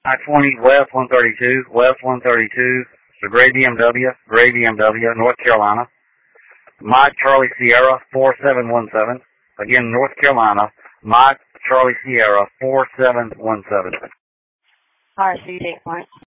I-20 West 132, West 132, the Gray BMW, North Carolina. Mike Charlie Sierra 4717. Again, North Carolina. Mike Charlie Sierra 4717. Alright, so you take point.